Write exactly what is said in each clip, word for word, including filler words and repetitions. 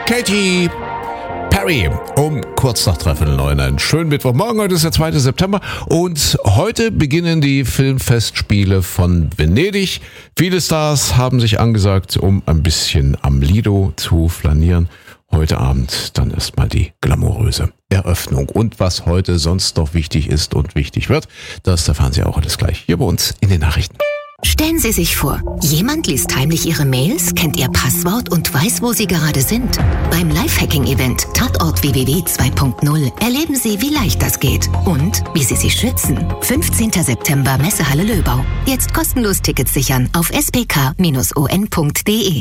Katy Perry um kurz nach dreiviertel neun. Einen schönen Mittwochmorgen. Heute ist der zweite September und heute beginnen die Filmfestspiele von Venedig. Viele Stars haben sich angesagt, um ein bisschen am Lido zu flanieren. Heute Abend dann erstmal die glamouröse Eröffnung. Und was heute sonst noch wichtig ist und wichtig wird, das erfahren Sie auch alles gleich hier bei uns in den Nachrichten. Stellen Sie sich vor, jemand liest heimlich Ihre Mails, kennt Ihr Passwort und weiß, wo Sie gerade sind. Beim Live-Hacking-Event Tatort W W W zwei punkt null erleben Sie, wie leicht das geht und wie Sie sich schützen. fünfzehnten September, Messehalle Löbau. Jetzt kostenlos Tickets sichern auf s p k Bindestrich o n punkt d e.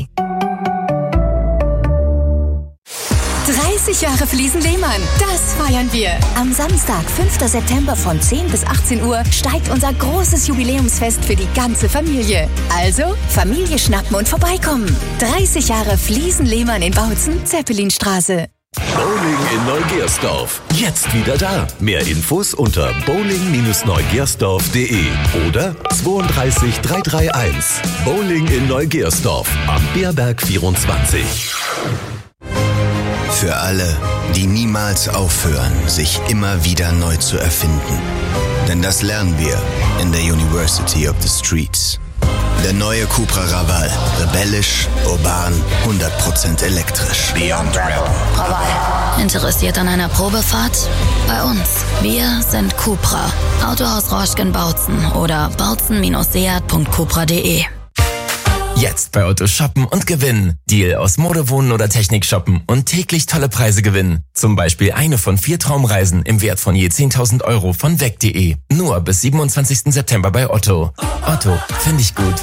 dreißig Jahre Fliesen Lehmann, das feiern wir. Am Samstag, fünften September von zehn bis achtzehn Uhr steigt unser großes Jubiläumsfest für die ganze Familie. Also, Familie schnappen und vorbeikommen. dreißig Jahre Fliesen Lehmann in Bautzen, Zeppelinstraße. Bowling in Neugersdorf. Jetzt wieder da. Mehr Infos unter bowling Neugersdorf punkt de oder zwei drei drei drei eins. Bowling in Neugersdorf am Beerberg vierundzwanzig. Für alle, die niemals aufhören, sich immer wieder neu zu erfinden. Denn das lernen wir in der University of the Streets. Der neue Cupra Raval. Rebellisch, urban, hundert Prozent elektrisch. Beyond Rebel. Raval. Interessiert an einer Probefahrt? Bei uns. Wir sind Cupra. Autohaus Roschken Bautzen oder bautzen Seat punkt cupra punkt de. Jetzt bei Otto shoppen und gewinnen. Deal aus Mode, Wohnen oder Technik shoppen und täglich tolle Preise gewinnen. Zum Beispiel eine von vier Traumreisen im Wert von je zehntausend Euro von weg punkt de. Nur bis siebenundzwanzigsten September bei Otto. Otto, finde ich gut.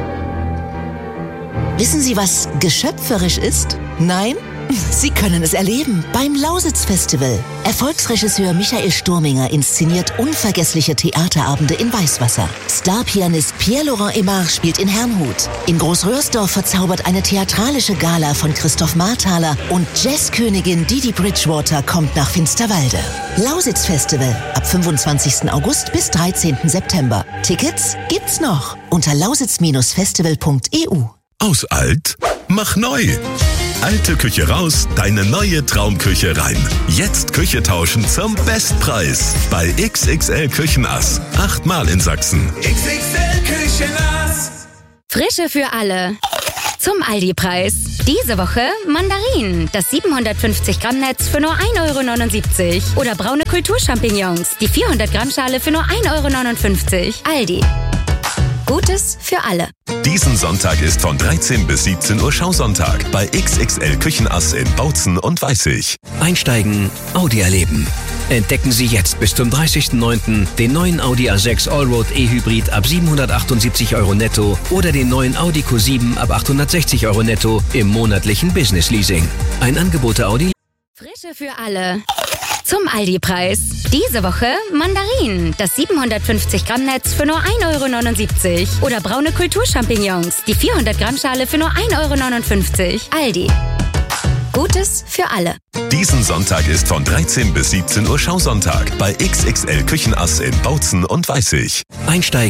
Wissen Sie, was geschöpferisch ist? Nein? Sie können es erleben beim Lausitz-Festival. Erfolgsregisseur Michael Sturminger inszeniert unvergessliche Theaterabende in Weißwasser. Starpianist Pierre-Laurent Aimard spielt in Herrnhut. In Großröhrsdorf verzaubert eine theatralische Gala von Christoph Marthaler und Jazzkönigin Didi Bridgewater kommt nach Finsterwalde. Lausitz-Festival ab fünfundzwanzigsten August bis dreizehnten September. Tickets gibt's noch unter lausitz festival punkt e u. Aus alt, mach neu. Alte Küche raus, deine neue Traumküche rein. Jetzt Küche tauschen zum Bestpreis. Bei X X L Küchenass. Achtmal in Sachsen. X X L Küchenass. Frische für alle. Zum Aldi-Preis. Diese Woche Mandarinen. Das siebenhundertfünfzig Gramm Netz für nur ein Euro neunundsiebzig. Oder braune Kulturchampignons. Die vierhundert Gramm Schale für nur ein Euro neunundfünfzig. Aldi. Gutes für alle. Diesen Sonntag ist von dreizehn bis siebzehn Uhr Schausonntag bei X X L Küchenass in Bautzen und Weißig. Einsteigen, Audi erleben. Entdecken Sie jetzt bis zum dreißigsten neunten den neuen Audi A sechs Allroad E-Hybrid ab siebenhundertachtundsiebzig Euro netto oder den neuen Audi Q sieben ab achthundertsechzig Euro netto im monatlichen Business Leasing. Ein Angebot der Audi. Frische für alle. Zum Aldi-Preis. Diese Woche Mandarinen. Das siebenhundertfünfzig Gramm Netz für nur ein Euro neunundsiebzig. Oder braune Kulturchampignons. Die vierhundert Gramm Schale für nur ein Euro neunundfünfzig. Aldi. Gutes für alle. Diesen Sonntag ist von dreizehn bis siebzehn Uhr Schausonntag bei X X L Küchenass in Bautzen und Weißig. Einsteigen.